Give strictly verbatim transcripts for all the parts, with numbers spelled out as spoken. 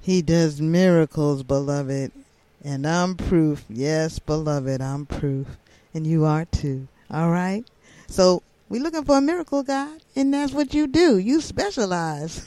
He does miracles, beloved. And I'm proof. Yes, beloved, I'm proof. And you are too. All right? So we're looking for a miracle, God. And that's what you do. You specialize.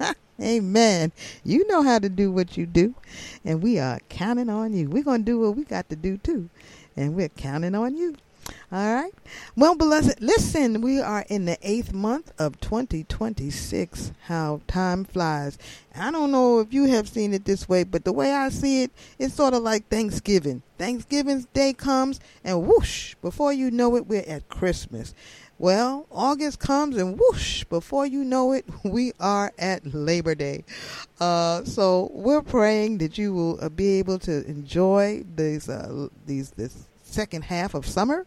Amen. You know how to do what you do. And we are counting on you. We're going to do what we got to do too. And we're counting on you. All right. Well, beloved, listen, we are in the eighth month of twenty twenty-six. How time flies. I don't know if you have seen it this way, but the way I see it, it's sort of like Thanksgiving. Thanksgiving's day comes and whoosh, before you know it, we're at Christmas. Well, August comes and whoosh, before you know it, we are at Labor Day. Uh, so we're praying that you will uh, be able to enjoy these, uh, these, this second half of summer.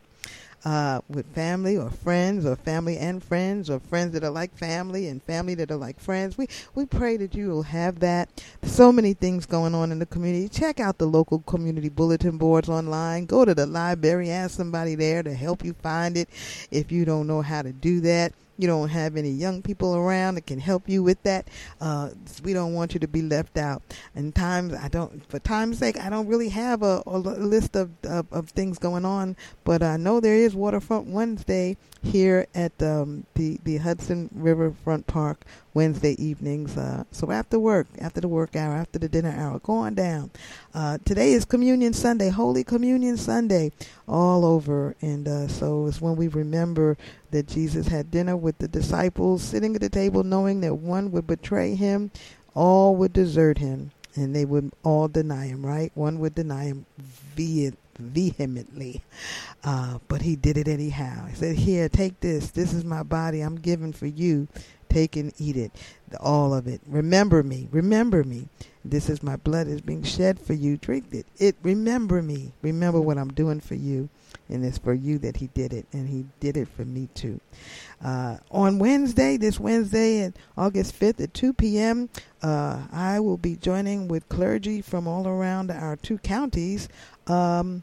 Uh, with family or friends or family and friends or friends that are like family and family that are like friends. We we pray that you will have that. There's so many things going on in the community. Check out the local community bulletin boards online. Go to the library. Ask somebody there to help you find it if you don't know how to do that. You don't have any young people around that can help you with that. Uh, we don't want you to be left out. And times I don't, for time's sake, I don't really have a, a list of, of of things going on. But I know there is Waterfront Wednesday here at um, the the Hudson Riverfront Park Wednesday evenings. Uh, so after work, after the work hour, after the dinner hour, go on down. Uh, today is Communion Sunday, Holy Communion Sunday, all over, and uh, so it's when we remember that Jesus had dinner with the disciples, sitting at the table, knowing that one would betray him, all would desert him, and they would all deny him, right? One would deny him vehe- vehemently, uh, but he did it anyhow. He said, here, take this. This is my body I'm giving for you. Take and eat it, all of it. Remember me. Remember me. This is my blood is being shed for you. Drink it. It. Remember me. Remember what I'm doing for you. And it's for you that he did it. And he did it for me too. Uh, on Wednesday, this Wednesday, at August fifth at two p.m., uh, I will be joining with clergy from all around our two counties um,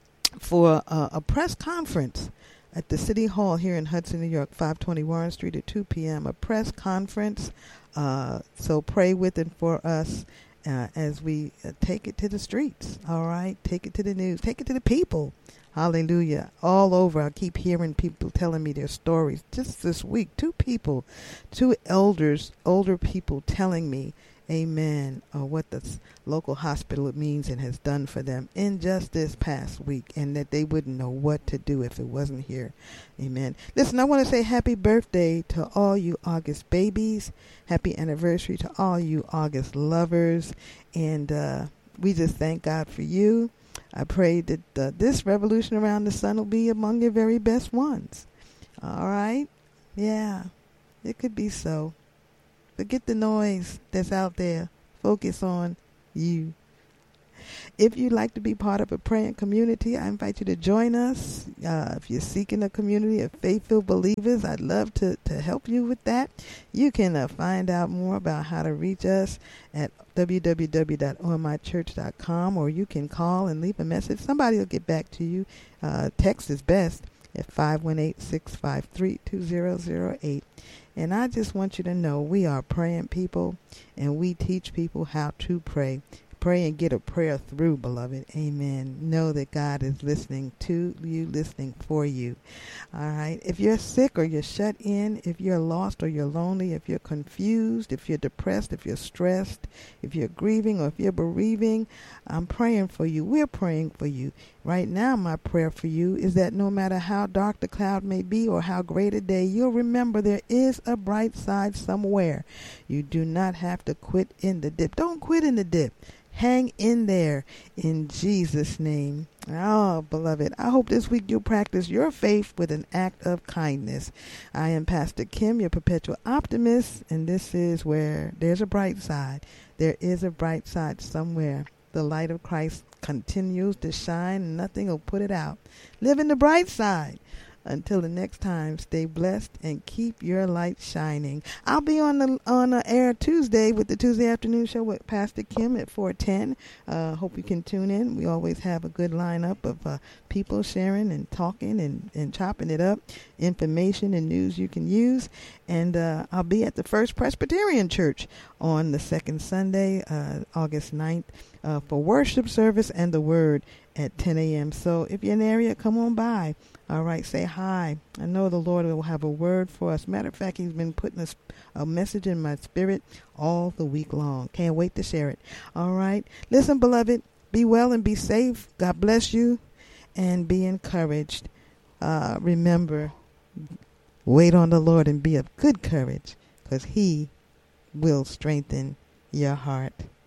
for uh, a press conference at the City Hall here in Hudson, New York, five twenty Warren Street at two p.m., a press conference. Uh, so pray with and for us uh, as we uh, take it to the streets, all right? Take it to the news. Take it to the people. Hallelujah. All over. I keep hearing people telling me their stories. Just this week, two people, two elders, older people telling me, amen, uh, what the local hospital means and has done for them in just this past week, and that they wouldn't know what to do if it wasn't here. Amen. Listen, I want to say happy birthday to all you August babies. Happy anniversary to all you August lovers. And uh, we just thank God for you. I pray that uh, this revolution around the sun will be among your very best ones. All right? Yeah, it could be so. Forget the noise that's out there. Focus on you. If you'd like to be part of a praying community, I invite you to join us. Uh, if you're seeking a community of faith-filled believers, I'd love to, to help you with that. You can uh, find out more about how to reach us at w w w dot o m i church dot com, or you can call and leave a message. Somebody will get back to you. Uh, text is best at five one eight, six five three, two zero zero eight. And I just want you to know we are praying people, and we teach people how to pray. Pray and get a prayer through, beloved. Amen. Know that God is listening to you, listening for you. All right. If you're sick or you're shut in, if you're lost or you're lonely, if you're confused, if you're depressed, if you're stressed, if you're grieving or if you're bereaving, I'm praying for you. We're praying for you. Right now, my prayer for you is that no matter how dark the cloud may be or how great a day, you'll remember there is a bright side somewhere. You do not have to quit in the dip. Don't quit in the dip. Hang in there in Jesus' name. Oh, beloved, I hope this week you'll practice your faith with an act of kindness. I am Pastor Kim, your perpetual optimist, and this is where there's a bright side. There is a bright side somewhere. The light of Christ continues to shine, and nothing will put it out. Live in the bright side Until the next time, stay blessed and keep your light shining. I'll be on the on the air Tuesday with the Tuesday afternoon show with Pastor Kim at four ten. Uh, hope you can tune in. We always have a good lineup of uh, people sharing and talking and, and chopping it up, information and news you can use. And uh, I'll be at the First Presbyterian Church on the second Sunday, uh, August ninth, uh, for worship service and the word at ten a.m. So if you're in the area, come on by. All right, say hi. I know the Lord will have a word for us. Matter of fact, he's been putting a, a message in my spirit all the week long. Can't wait to share it. All right. Listen, beloved, be well and be safe. God bless you and be encouraged. Uh, remember, wait on the Lord and be of good courage, because he will strengthen your heart.